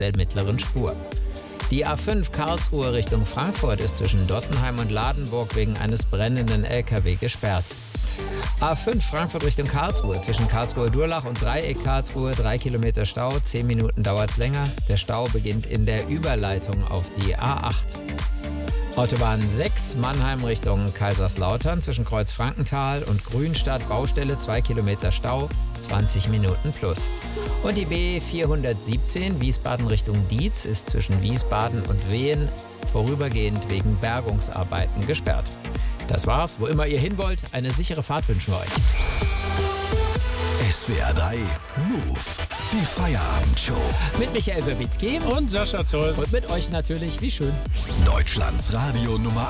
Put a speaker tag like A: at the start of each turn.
A: der mittleren Spur. Die A5 Karlsruhe Richtung Frankfurt ist zwischen Dossenheim und Ladenburg wegen eines brennenden LKW gesperrt. A5 Frankfurt Richtung Karlsruhe zwischen Karlsruhe-Durlach und Dreieck Karlsruhe 3 Kilometer Stau, 10 Minuten dauert es länger. Der Stau beginnt in der Überleitung auf die A8. Autobahn 6 Mannheim Richtung Kaiserslautern zwischen Kreuz-Frankenthal und Grünstadt Baustelle 2 Kilometer Stau, 20 Minuten plus. Und die B417 Wiesbaden Richtung Dietz ist zwischen Wiesbaden und Wehen vorübergehend wegen Bergungsarbeiten gesperrt. Das war's. Wo immer ihr hin wollt, eine sichere Fahrt wünschen wir euch.
B: SWR 3 Move, die Feierabendshow.
A: Mit Michael Babitzky
C: und Sascha Zoll.
A: Und mit euch natürlich, wie schön.
B: Deutschlands Radio Nummer